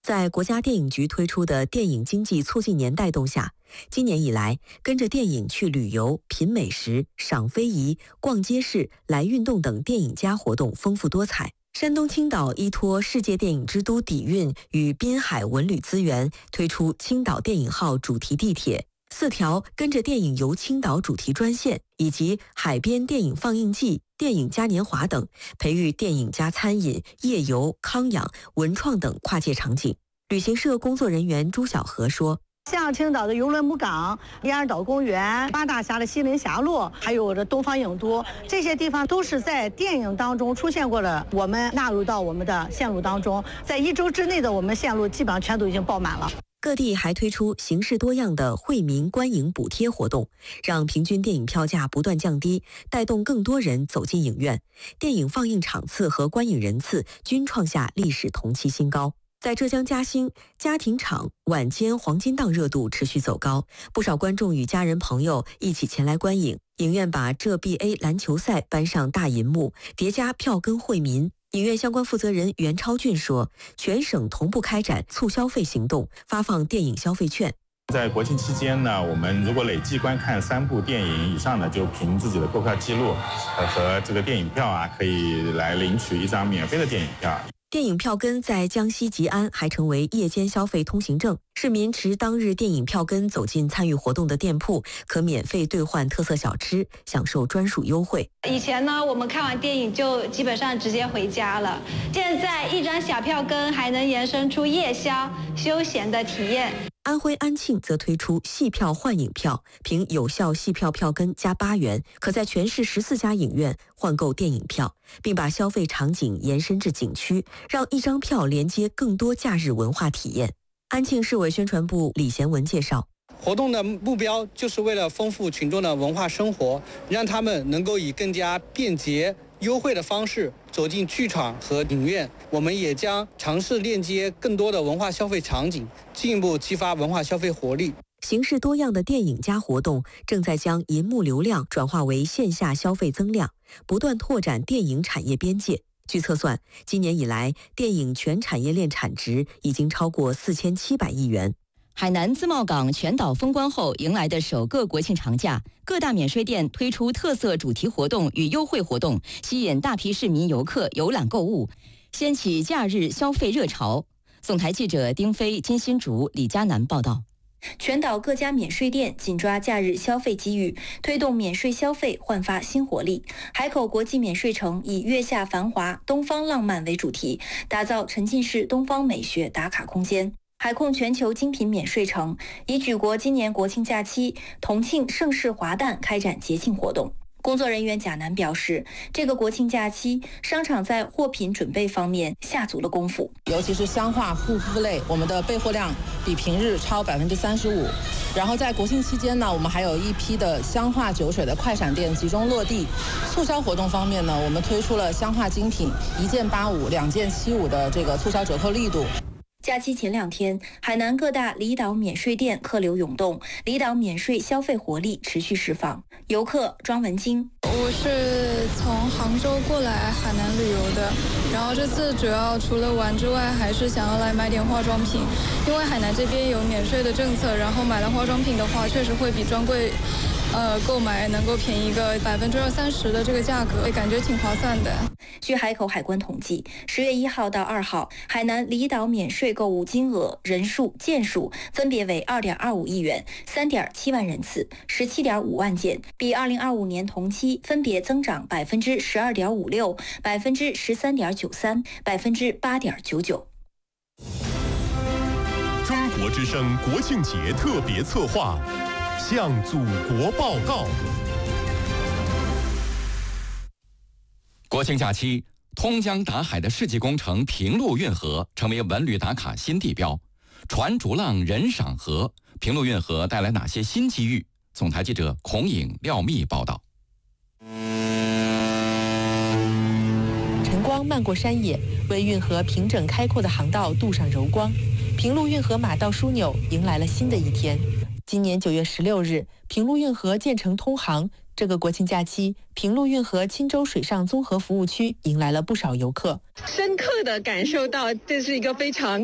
在国家电影局推出的电影经济促进年带动下，今年以来，跟着电影去旅游、品美食、赏非遗、逛街市、来运动等电影加活动丰富多彩。山东青岛依托世界电影之都底蕴与滨海文旅资源，推出青岛电影号主题地铁，4条跟着电影游青岛主题专线，以及海边电影放映季、电影嘉年华等，培育电影加餐饮、夜游、康养、文创等跨界场景。旅行社工作人员朱小河说， 像青岛的邮轮母港、连尔岛公园、八大峡的西林峡路，还有这东方影都，这些地方都是在电影当中出现过的，我们纳入到我们的线路当中。在1周之内的我们线路基本上全都已经爆满了。 各地还推出形式多样的惠民观影补贴活动，让平均电影票价不断降低，带动更多人走进影院。电影放映场次和观影人次均创下历史同期新高。在浙江嘉兴，家庭场晚间黄金档热度持续走高，不少观众与家人朋友一起前来观影。影院把浙 BA 篮球赛搬上大银幕，叠加票根惠民。影院相关负责人袁超俊说，全省同步开展促消费行动，发放电影消费券。 在国庆期间呢，我们如果累计观看3部电影以上呢，就凭自己的购票记录和这个电影票可以来领取1张免费的电影票。 电影票根在江西吉安还成为夜间消费通行证，市民持当日电影票根走进参与活动的店铺，可免费兑换特色小吃，享受专属优惠。 以前呢，我们看完电影就基本上直接回家了，现在1张小票根还能延伸出夜宵休闲的体验。 安徽安庆则推出戏票换影票，凭有效戏票票根加8元，可在全市14家影院换购电影票，并把消费场景延伸至景区，让1张票连接更多假日文化体验。安庆市委宣传部李贤文介绍， 活动的目标就是为了丰富群众的文化生活，让他们能够以更加便捷优惠的方式走进剧场和影院。我们也将尝试链接更多的文化消费场景，进一步激发文化消费活力。 形式多样的电影加活动正在将银幕流量转化为线下消费增量，不断拓展电影产业边界。据测算，今年以来，电影全产业链产值已经超过4700亿元。 海南自贸港全岛封关后迎来的首个国庆长假，各大免税店推出特色主题活动与优惠活动，吸引大批市民游客游览购物，掀起假日消费热潮。总台记者丁飞、金新竹、李佳楠报道。 全岛各家免税店紧抓假日消费机遇，推动免税消费焕发新活力。海口国际免税城以月下繁华、东方浪漫为主题，打造沉浸式东方美学打卡空间。海控全球精品免税城以举国今年国庆假期同庆盛世华诞开展节庆活动。工作人员贾楠表示，这个国庆假期，商场在货品准备方面下足了功夫， 尤其是香化护肤类，我们的备货量比平日超35%。然后在国庆期间呢，我们还有一批的香化酒水的快闪店集中落地。促销活动方面呢，我们推出了香化精品1件85、2件75的这个促销折扣力度。 假期前2天，海南各大离岛免税店客流涌动，离岛免税消费活力持续释放。游客庄文晶， 我是从杭州过来海南旅游的，然后这次主要除了玩之外，还是想要来买点化妆品，因为海南这边有免税的政策，然后买了化妆品的话，确实会比专柜购买能够便宜个20%-30%的这个价格，感觉挺划算的。 据海口海关统计，10月1号到2号，海南离岛免税购物金额、人数、件数分别为2.25亿元、3.7万人次、17.5万件，比2025年同期分别增长12.56%、13.93%、8.99%。 中国之声国庆节特别策划，向祖国报告。 国庆假期，通江达海的世纪工程平陆运河成为文旅打卡新地标。船逐浪，人赏河，平陆运河带来哪些新机遇？总台记者孔颖、廖密报道。 晨光漫过山野，为运河平整开阔的航道镀上柔光。平陆运河马道枢纽迎来了新的一天。今年9月16日，平陆运河建成通航。这个国庆假期，平陆运河钦州水上综合服务区迎来了不少游客， 深刻地感受到这是一个非常